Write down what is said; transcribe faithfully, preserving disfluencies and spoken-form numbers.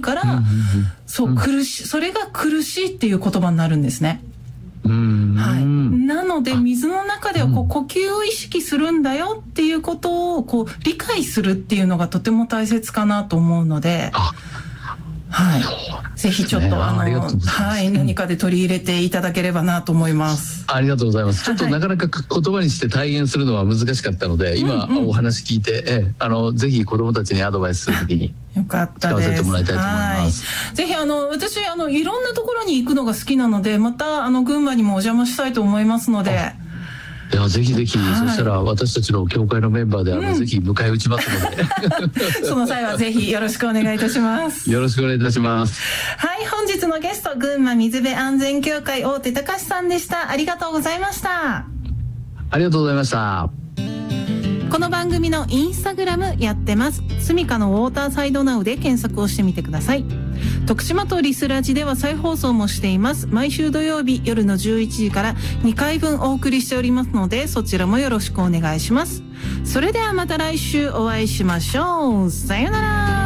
から、うんうんうん、そう、苦しい、それが苦しいっていう言葉になるんですね。 うん、 はい。なので、水の中ではこう呼吸を意識するんだよっていうことをこう理解するっていうのがとても大切かなと思うので、はい。ぜひちょっと、ね、あの、あはい、何かで取り入れていただければなと思います。 ありがとうございます。ちょっとなかなか言葉にして体現するのは難しかったので、今お話聞いて、えあのぜひ子どもたちにアドバイスするときによかったです。 使わせてもらいたいと思います。 はい、ぜひあの私あのいろんなところに行くのが好きなので、またあの群馬にもお邪魔したいと思いますので。 いやぜひぜひ、はい、そしたら私たちの協会のメンバーであの、うん、ぜひ迎え撃ちますのでその際はぜひよろしくお願いいたします。 よろしくお願いいたします。 はい、本日のゲスト群馬水辺安全協会大手隆さんでした。ありがとうございました。 ありがとうございました。 この番組のインスタグラムやってます。スミカのウォーターサイドナウで検索をしてみてください。徳島とリスラジでは再放送もしています。毎週土曜日夜のじゅういちじからにかいぶんお送りしておりますので、そちらもよろしくお願いします。それではまた来週お会いしましょう。さよなら。